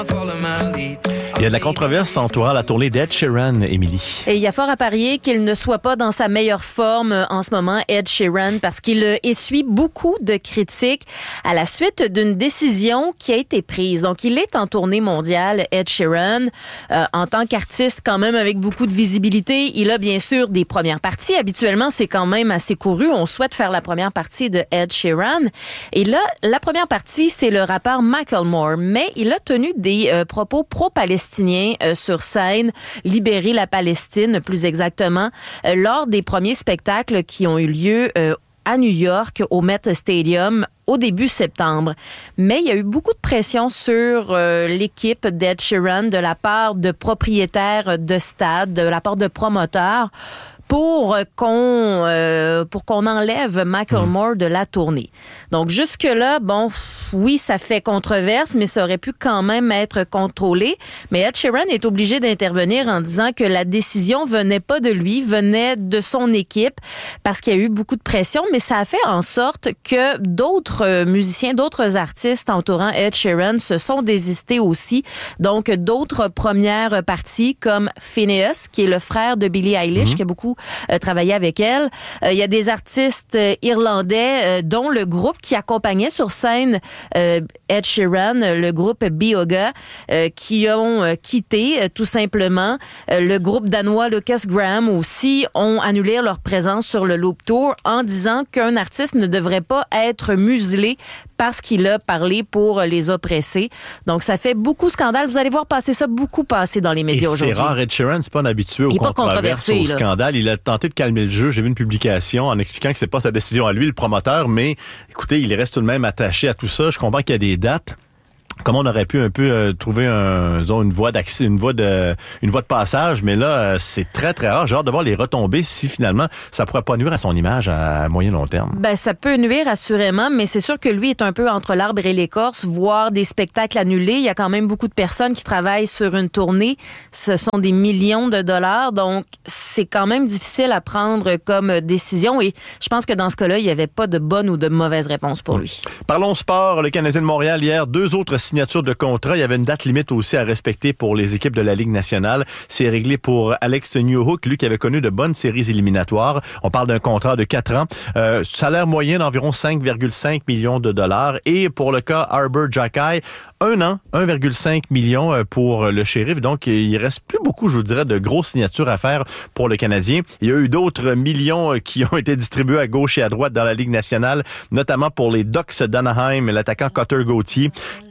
Il y a de la controverse entourant la tournée d'Ed Sheeran, Émilie. Et il y a fort à parier qu'il ne soit pas dans sa meilleure forme en ce moment, Ed Sheeran, parce qu'il essuie beaucoup de critiques à la suite d'une décision qui a été prise. Donc, il est en tournée mondiale, Ed Sheeran, en tant qu'artiste quand même avec beaucoup de visibilité. Il a bien sûr des premières parties. Habituellement, c'est quand même assez couru. On souhaite faire la première partie de Ed Sheeran. Et là, la première partie, c'est le rappeur Macklemore. Mais il a tenu des propos pro-palestiniens sur scène, libérer la Palestine plus exactement, lors des premiers spectacles qui ont eu lieu à New York, au Met Stadium, au début septembre. Mais il y a eu beaucoup de pression sur l'équipe d'Ed Sheeran de la part de propriétaires de stades, de la part de promoteurs, pour qu'on enlève Macklemore de la tournée. Donc jusque-là, bon, oui, ça fait controverse, mais ça aurait pu quand même être contrôlé. Mais Ed Sheeran est obligé d'intervenir en disant que la décision venait pas de lui, venait de son équipe, parce qu'il y a eu beaucoup de pression, mais ça a fait en sorte que d'autres musiciens, d'autres artistes entourant Ed Sheeran se sont désistés aussi. Donc d'autres premières parties comme Phineas, qui est le frère de Billie Eilish, qui a beaucoup travaillé avec elle. Il y a des artistes irlandais, dont le groupe qui accompagnait sur scène Ed Sheeran, le groupe Bioga, qui ont quitté tout simplement. Le groupe danois Lucas Graham aussi ont annulé leur présence sur le Loop Tour en disant qu'un artiste ne devrait pas être muselé parce qu'il a parlé pour les oppressés. Donc, ça fait beaucoup scandale. Vous allez voir beaucoup passer dans les médias aujourd'hui. C'est rare, Ed Sheeran, c'est pas un habitué aux controverses, au scandale. Il a tenté de calmer le jeu. J'ai vu une publication en expliquant que c'est pas sa décision à lui, le promoteur, mais écoutez, il reste tout de même attaché à tout ça. Je comprends qu'il y a des dates. Comment on aurait pu un peu trouver une voie d'accès, une voie de passage, mais là, c'est très, très rare. J'ai hâte de voir les retombées si finalement, ça pourrait pas nuire à son image à moyen long terme. Ben, ça peut nuire assurément, mais c'est sûr que lui est un peu entre l'arbre et l'écorce, voir des spectacles annulés. Il y a quand même beaucoup de personnes qui travaillent sur une tournée. Ce sont des millions de dollars, donc c'est quand même difficile à prendre comme décision et je pense que dans ce cas-là, il n'y avait pas de bonne ou de mauvaise réponse pour lui. Parlons sport. Le Canadien de Montréal, hier, 2 autres signature de contrat. Il y avait une date limite aussi à respecter pour les équipes de la Ligue nationale. C'est réglé pour Alex Newhook, lui qui avait connu de bonnes séries éliminatoires. On parle d'un contrat de 4 ans. Salaire moyen d'environ 5,5 millions de dollars. Et pour le cas Arber Xhekaj, 1 an, 1,5 million pour le shérif. Donc, il reste plus beaucoup, je vous dirais, de grosses signatures à faire pour le Canadien. Il y a eu d'autres millions qui ont été distribués à gauche et à droite dans la Ligue nationale, notamment pour les Ducks d'Anaheim, l'attaquant Cutter Gauthier.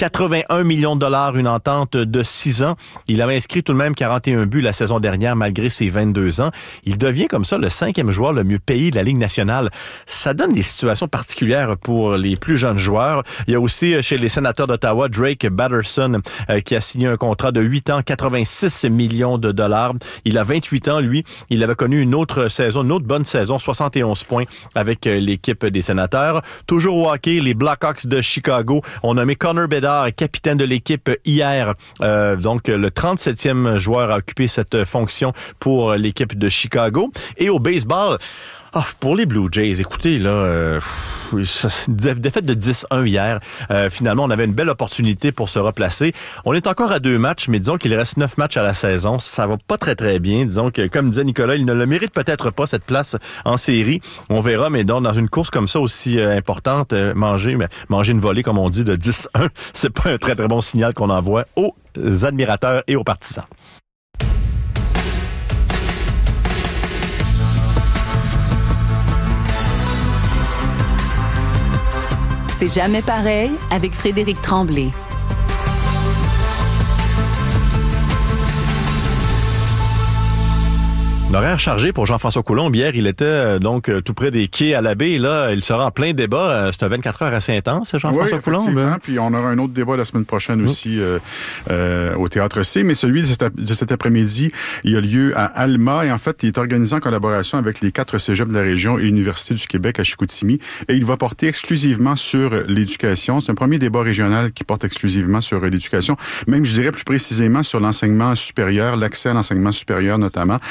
81 millions de dollars, une entente de 6 ans. Il avait inscrit tout de même 41 buts la saison dernière, malgré ses 22 ans. Il devient comme ça le 5e joueur le mieux payé de la Ligue nationale. Ça donne des situations particulières pour les plus jeunes joueurs. Il y a aussi chez les Sénateurs d'Ottawa, Drake Batherson, qui a signé un contrat de 8 ans, 86 millions de dollars. Il a 28 ans, lui. Il avait connu une autre saison, une autre bonne saison, 71 points avec l'équipe des Sénateurs. Toujours au hockey, les Blackhawks de Chicago ont nommé Connor Bedard capitaine de l'équipe hier. Donc, le 37e joueur a occupé cette fonction pour l'équipe de Chicago. Et au baseball, pour les Blue Jays, écoutez, là, défaite de 10-1 hier. Finalement, on avait une belle opportunité pour se replacer. On est encore à 2 matchs, mais disons qu'il reste 9 matchs à la saison. Ça va pas très, très bien. Disons que, comme disait Nicolas, il ne le mérite peut-être pas, cette place en série. On verra, mais donc, dans une course comme ça aussi importante, manger une volée, comme on dit, de 10-1, c'est pas un très, très bon signal qu'on envoie aux admirateurs et aux partisans. C'est jamais pareil avec Frédéric Tremblay. L'horaire chargé pour Jean-François Coulombe. Hier, il était donc tout près des quais à la baie. Là, il sera en plein débat. C'est un 24 heures assez intense, Jean-François Coulombe. Oui, puis on aura un autre débat la semaine prochaine aussi au Théâtre C. Mais celui de cet après-midi, il a lieu à Alma. Et en fait, il est organisé en collaboration avec les 4 cégeps de la région et l'Université du Québec à Chicoutimi. Et il va porter exclusivement sur l'éducation. C'est un premier débat régional qui porte exclusivement sur l'éducation. Même, je dirais plus précisément, sur l'enseignement supérieur, l'accès à l'enseignement supérieur notamment.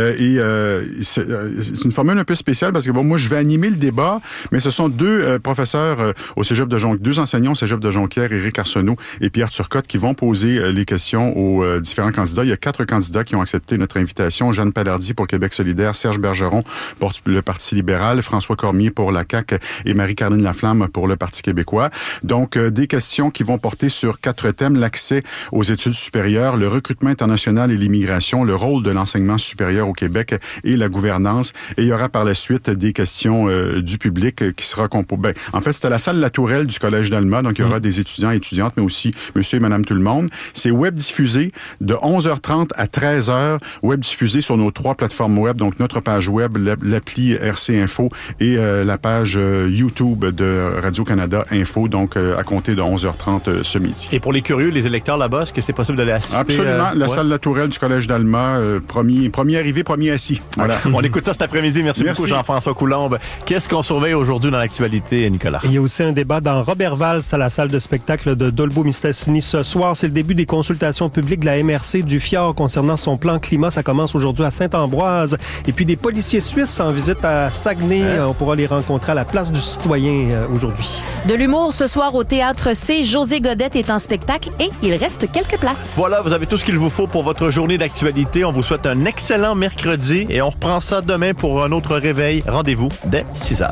c'est une formule un peu spéciale parce que moi, je vais animer le débat, mais ce sont deux professeurs au cégep de Jonquière, deux enseignants au cégep de Jonquière, Éric Arsenault et Pierre Turcotte, qui vont poser les questions aux différents candidats. Il y a 4 candidats qui ont accepté notre invitation. Jeanne Palardy pour Québec solidaire, Serge Bergeron pour le Parti libéral, François Cormier pour la CAQ et Marie-Caroline Laflamme pour le Parti québécois. Donc, des questions qui vont porter sur 4 thèmes: l'accès aux études supérieures, le recrutement international et l'immigration, le rôle de l'enseignement supérieur au Québec et la gouvernance. Et il y aura par la suite des questions du public qui sera composé. En fait, c'est à la salle La Tourelle du Collège d'Alma, donc il y aura des étudiants et étudiantes, mais aussi monsieur et madame tout le monde. C'est web diffusé de 11h30 à 13h, web diffusé sur nos 3 plateformes web, donc notre page web, l'appli RC Info et la page YouTube de Radio-Canada Info, donc à compter de 11h30 ce midi. Et pour les curieux, les électeurs là-bas, est-ce que c'est possible d'aller assister? Absolument. La salle La Tourelle du Collège d'Alma, premier arrivé, premier assis. Voilà. On écoute ça cet après-midi. Merci beaucoup, Jean-François Coulombe. Qu'est-ce qu'on surveille aujourd'hui dans l'actualité, Nicolas? Il y a aussi un débat dans Robertval, à la salle de spectacle de Dolbeau-Mistassini ce soir. C'est le début des consultations publiques de la MRC du Fjord concernant son plan climat. Ça commence aujourd'hui à Saint-Ambroise. Et puis des policiers suisses en visite à Saguenay. On pourra les rencontrer à la place du citoyen aujourd'hui. De l'humour ce soir au Théâtre C. José Godette est en spectacle et il reste quelques places. Voilà, vous avez tout ce qu'il vous faut pour votre journée d'actualité. On vous souhaite un excellent mercredi et on reprend ça demain pour un autre réveil. Rendez-vous dès 6h.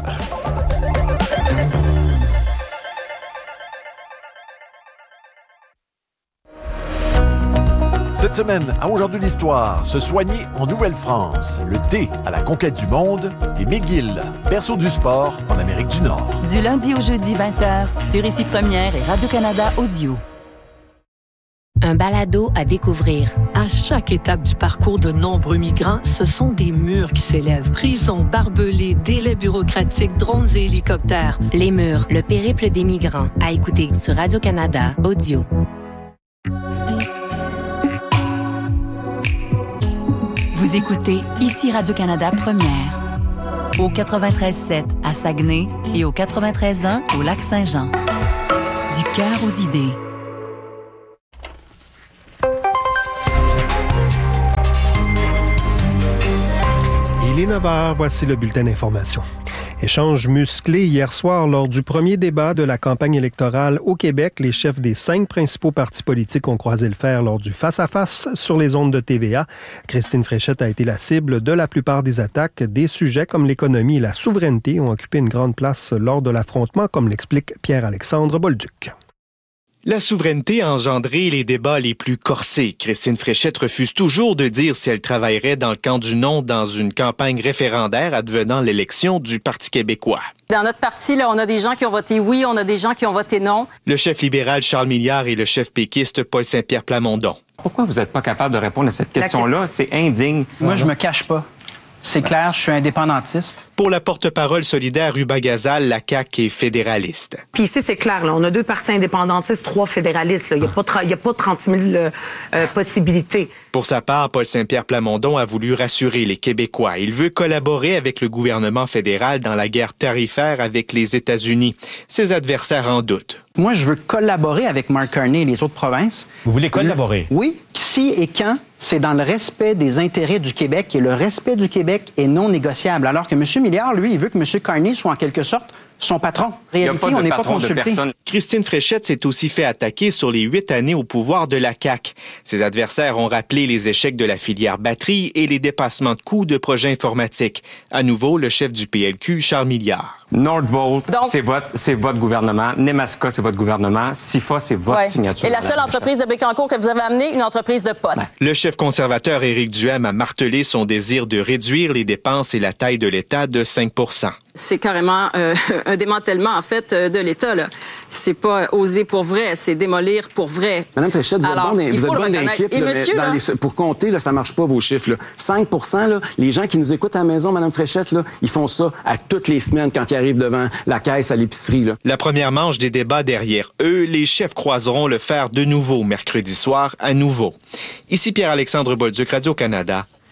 Cette semaine, à Aujourd'hui l'Histoire, se soigner en Nouvelle-France, le thé à la conquête du monde et McGill, berceau du sport en Amérique du Nord. Du lundi au jeudi 20h, sur Ici Première et Radio-Canada Audio. Un balado à découvrir. À chaque étape du parcours de nombreux migrants, ce sont des murs qui s'élèvent. Prisons, barbelés, délais bureaucratiques, drones et hélicoptères. Les murs, le périple des migrants. À écouter sur Radio-Canada Audio. Vous écoutez Ici Radio-Canada Première. Au 93.7 à Saguenay et au 93.1 au Lac-Saint-Jean. Du cœur aux idées. Il est 9h, voici le bulletin d'information. Échange musclé hier soir lors du premier débat de la campagne électorale au Québec. Les chefs des 5 principaux partis politiques ont croisé le fer lors du face-à-face sur les ondes de TVA. Christine Fréchette a été la cible de la plupart des attaques. Des sujets comme l'économie et la souveraineté ont occupé une grande place lors de l'affrontement, comme l'explique Pierre-Alexandre Bolduc. La souveraineté a engendré les débats les plus corsés. Christine Fréchette refuse toujours de dire si elle travaillerait dans le camp du non dans une campagne référendaire advenant l'élection du Parti québécois. Dans notre parti, là, on a des gens qui ont voté oui, on a des gens qui ont voté non. Le chef libéral Charles Milliard et le chef péquiste Paul Saint-Pierre Plamondon. Pourquoi vous n'êtes pas capable de répondre à cette question-là? C'est indigne. Moi, je me cache pas. C'est clair, je suis indépendantiste. Pour la porte-parole solidaire Ruba Gazal, la CAQ est fédéraliste. Puis ici, c'est clair, là, on a 2 partis indépendantistes, 3 fédéralistes. Il n'y a pas 30 000 possibilités. Pour sa part, Paul Saint-Pierre Plamondon a voulu rassurer les Québécois. Il veut collaborer avec le gouvernement fédéral dans la guerre tarifaire avec les États-Unis. Ses adversaires en doutent. Moi, je veux collaborer avec Mark Carney et les autres provinces. Vous voulez collaborer? Oui. Si et quand, c'est dans le respect des intérêts du Québec et le respect du Québec est non négociable. Alors que M. Milliard, lui, il veut que M. Carney soit en quelque sorte son patron. En réalité, on n'est pas consulté. Christine Fréchette s'est aussi fait attaquer sur les 8 années au pouvoir de la CAQ. Ses adversaires ont rappelé les échecs de la filière batterie et les dépassements de coûts de projets informatiques. À nouveau, le chef du PLQ, Charles Milliard. Nordvolt, c'est votre gouvernement. Nemaska, c'est votre gouvernement. SIFA, c'est votre signature. Et la seule entreprise de Bécancour que vous avez amenée, une entreprise de potes. Le chef conservateur Éric Duhaime a martelé son désir de réduire les dépenses et la taille de l'État de 5 %. C'est carrément un démantèlement, en fait, de l'État, là. C'est pas oser pour vrai, c'est démolir pour vrai. Madame Fréchette, vous êtes bonne équipe. Et monsieur, pour compter, là, ça marche pas, vos chiffres. Là. 5 %, là, les gens qui nous écoutent à la maison, Madame Fréchette, là, ils font ça à toutes les semaines quand ils arrivent devant la caisse à l'épicerie. Là. La première manche des débats derrière eux, les chefs croiseront le fer de nouveau mercredi soir à nouveau. Ici Pierre-Alexandre Bolduc, Radio-Canada.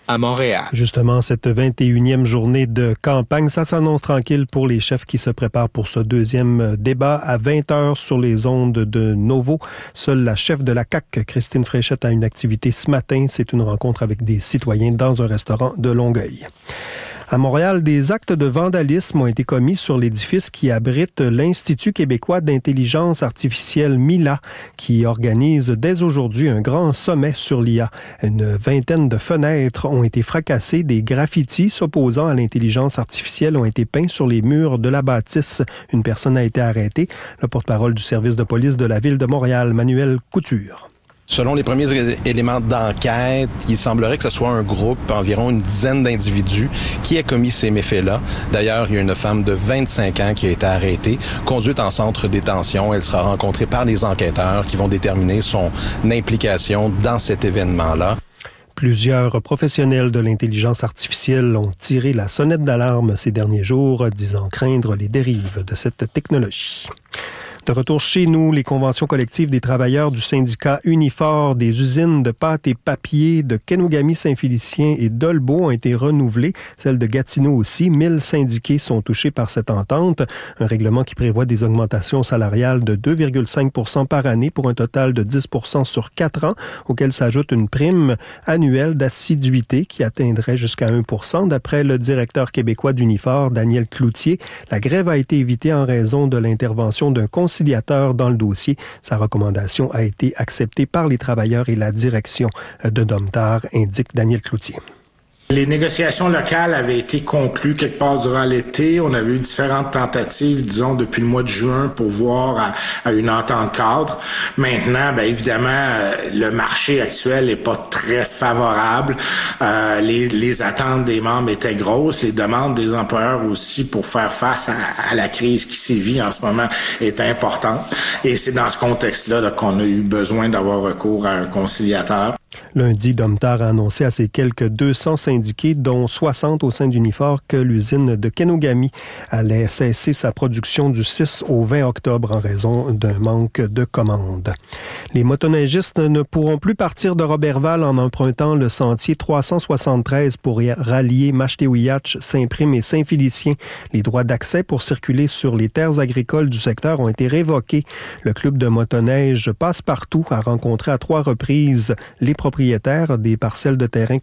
à Montréal. Justement, cette 21e journée de campagne, ça s'annonce tranquille pour les chefs qui se préparent pour ce deuxième débat à 20h sur les ondes de Novo. Seule la chef de la CAQ, Christine Fréchette, a une activité ce matin. C'est une rencontre avec des citoyens dans un restaurant de Longueuil. À Montréal, des actes de vandalisme ont été commis sur l'édifice qui abrite l'Institut québécois d'intelligence artificielle MILA, qui organise dès aujourd'hui un grand sommet sur l'IA. Une vingtaine de fenêtres ont été fracassées, des graffitis s'opposant à l'intelligence artificielle ont été peints sur les murs de la bâtisse. Une personne a été arrêtée. Le porte-parole du service de police de la ville de Montréal, Manuel Couture. Selon les premiers éléments d'enquête, il semblerait que ce soit un groupe, environ une dizaine d'individus, qui ait commis ces méfaits-là. D'ailleurs, il y a une femme de 25 ans qui a été arrêtée, conduite en centre de détention. Elle sera rencontrée par les enquêteurs qui vont déterminer son implication dans cet événement-là. Plusieurs professionnels de l'intelligence artificielle ont tiré la sonnette d'alarme ces derniers jours, disant craindre les dérives de cette technologie. De retour chez nous, les conventions collectives des travailleurs du syndicat Unifor des usines de pâte et papier de Kenogami-Saint-Félicien et d'Olbeau ont été renouvelées. Celles de Gatineau aussi. 1000 syndiqués sont touchés par cette entente. Un règlement qui prévoit des augmentations salariales de 2,5 % par année pour un total de 10 % sur 4 ans, auquel s'ajoute une prime annuelle d'assiduité qui atteindrait jusqu'à 1 %. D'après le directeur québécois d'Unifor, Daniel Cloutier, la grève a été évitée en raison de l'intervention d'un conciliateur dans le dossier. Sa recommandation a été acceptée par les travailleurs et la direction de Domtar, indique Daniel Cloutier. Les négociations locales avaient été conclues quelque part durant l'été. On avait eu différentes tentatives, disons, depuis le mois de juin pour voir à une entente cadre. Maintenant, bien évidemment, le marché actuel n'est pas très favorable. Les attentes des membres étaient grosses. Les demandes des employeurs aussi pour faire face à la crise qui sévit en ce moment est importante. Et c'est dans ce contexte-là là, qu'on a eu besoin d'avoir recours à un conciliateur. Lundi, Domtar a annoncé à ses quelques 200 syndiqués, dont 60 au sein d'Unifor, que l'usine de Kenogami allait cesser sa production du 6 au 20 octobre en raison d'un manque de commandes. Les motoneigistes ne pourront plus partir de Roberval en empruntant le sentier 373 pour rallier Machetewiyatch, Saint-Prime et Saint-Félicien. Les droits d'accès pour circuler sur les terres agricoles du secteur ont été révoqués. Le club de motoneige Passe-Partout a rencontré à 3 reprises les propriétaires des parcelles de terrain